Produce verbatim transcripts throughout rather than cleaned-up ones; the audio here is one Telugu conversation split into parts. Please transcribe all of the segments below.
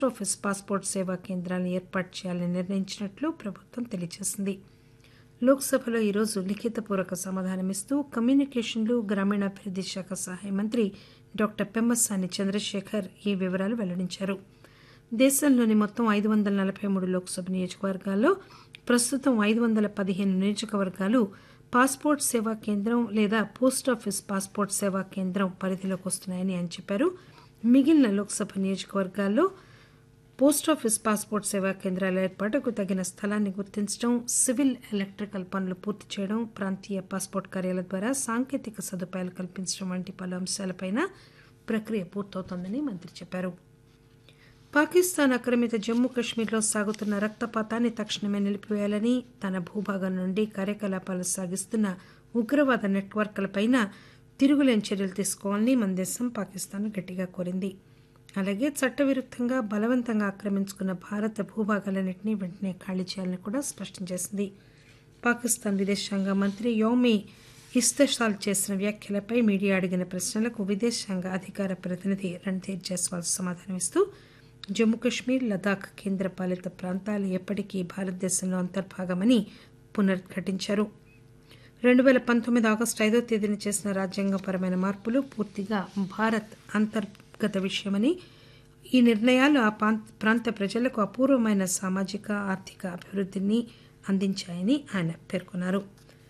ఆఫీస్ పాస్పోర్ట్ సేవా కేంద్రాలను ఏర్పాటు చేయాలని నిర్ణయించినట్లు ప్రభుత్వం తెలియజేసింది. లోక్సభలో ఈరోజు లిఖితపూర్వక సమాధానమిస్తూ కమ్యూనికేషన్లు గ్రామీణాభివృద్ది శాఖ సహాయ మంత్రి డాక్టర్ పెమ్మసాని చంద్రశేఖర్ ఈ వివరాలు వెల్లడించారు. దేశంలోని మొత్తం ఐదు వందల నలభై మూడు లోక్సభ నియోజకవర్గాల్లో ప్రస్తుతం ఐదు వందల పదిహేను నియోజకవర్గాలు పాస్పోర్ట్ సేవా కేంద్రం లేదా పోస్టాఫీస్ పాస్పోర్ట్ సేవా కేంద్రం పరిధిలోకి వస్తున్నాయని ఆయన చెప్పారు. మిగిలిన లోక్సభ నియోజకవర్గాల్లో పోస్టాఫీస్ పాస్పోర్ట్ సేవా కేంద్రాల ఏర్పాటుకు తగిన స్థలాన్ని గుర్తించడం, సివిల్ ఎలక్ట్రికల్ పనులు పూర్తి చేయడం, ప్రాంతీయ పాస్పోర్ట్ కార్యాలయాల ద్వారా సాంకేతిక సదుపాయాలు కల్పించడం వంటి పలు అంశాలపై ప్రక్రియ పూర్తవుతోందని మంత్రి చెప్పారు. పాకిస్తాన్ ఆక్రమిత జమ్మూ కశ్మీర్లో సాగుతున్న రక్తపాతాన్ని తక్షణమే నిలిపివేయాలని, తన భూభాగం నుండి కార్యకలాపాలు సాగిస్తున్న ఉగ్రవాద నెట్వర్క్లపై తిరుగులేని చర్యలు తీసుకోవాలని మన దేశం పాకిస్తాన్ గట్టిగా కోరింది. అలాగే చట్టవిరుద్దంగా బలవంతంగా ఆక్రమించుకున్న భారత భూభాగాలన్నింటినీ వెంటనే ఖాళీ చేయాలని కూడా స్పష్టం చేసింది. పాకిస్తాన్ విదేశాంగ మంత్రి యోమి ఇస్తషాల్ చేసిన వ్యాఖ్యలపై మీడియా అడిగిన ప్రశ్నలకు విదేశాంగ అధికార ప్రతినిధి రణ్ధీర్ జైస్వాల్ సమాధానమిస్తూ జమ్మూ కశ్మీర్, లదాఖ్ కేంద్రపాలిత ప్రాంతాలు ఎప్పటికీ భారతదేశంలో అంతర్భాగమని పునరుద్ఘాటించారు. రెండు పేల పంతొమ్మిది ఆగస్టు ఐదో తేదీన చేసిన రాజ్యాంగపరమైన మార్పులు పూర్తిగా భారత్ అంతర్గత విషయమని, ఈ నిర్ణయాలు ఆ ప్రాంత ప్రజలకు అపూర్వమైన సామాజిక ఆర్థిక అభివృద్ధిని అందించాయని ఆయన పేర్కొన్నారు.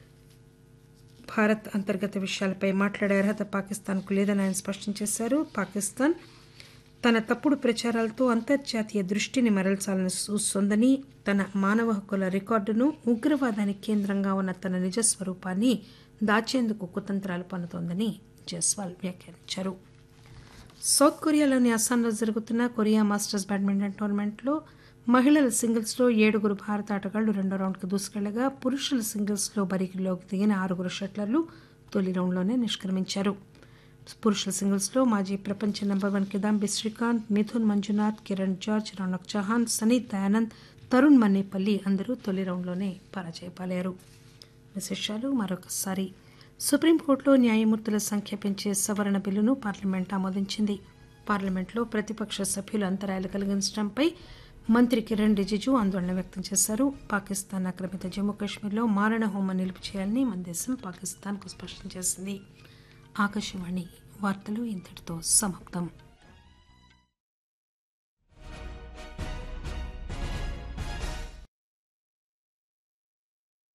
భారత్ అంతర్గత విషయాలపై మాట్లాడే అర్హత పాకిస్తాన్కు లేదని ఆయన స్పష్టం చేశారు. పాకిస్తాన్ తన తప్పుడు ప్రచారాలతో అంతర్జాతీయ దృష్టిని మరల్చాలని చూస్తోందని, తన మానవ హక్కుల రికార్డును, ఉగ్రవాదానికి కేంద్రంగా ఉన్న తన నిజస్వరూపాన్ని దాచేందుకు కుతంత్రాలు పన్నుతోందని జైస్వాల్ వ్యాఖ్యానించారు. సౌత్ కొరియాలోని అస్సాంలో జరుగుతున్న కొరియా మాస్టర్స్ బ్యాడ్మింటన్ టోర్నమెంట్లో మహిళల సింగిల్స్లో ఏడుగురు భారత ఆటగాళ్లు రెండో రౌండ్కు దూసుకెళ్లగా, పురుషుల సింగిల్స్లో బరిలోకి దిగిన ఆరుగురు షట్లర్లు తొలి రౌండ్లోనే నిష్క్రమించారు. పురుషుల సింగిల్స్లో మాజీ ప్రపంచ number one Kidambi Srikanth, Mithun Manjunath, Kiran George, Raunak Chauhan, సనీత్ Dayanand, Tarun Mannepalli అందరూ తొలి రౌండ్లోనే పరాజయపాలయ్యారు. విశేషాలు మరొకసారి. సుప్రీంకోర్టులో న్యాయమూర్తుల సంఖ్య పెంచే సవరణ బిల్లును పార్లమెంట్ ఆమోదించింది. పార్లమెంట్లో ప్రతిపక్ష సభ్యులు అంతరాయాలు కలిగించడంపై మంత్రి కిరణ్ రిజిజు ఆందోళన వ్యక్తం చేశారు. పాకిస్తాన్ ఆక్రమిత జమ్మూ కశ్మీర్లో మారణ హోమం నిలుపు చేయాలని మన దేశం పాకిస్తాన్కు స్పష్టం చేసింది. ఆకాశవాణి వార్తలు ఇంతటితో సమాప్తం.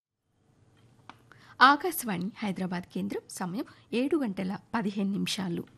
ఆకాశవాణి హైదరాబాద్ కేంద్రం. సమయం ఏడు గంటల పదిహేను నిమిషాలు.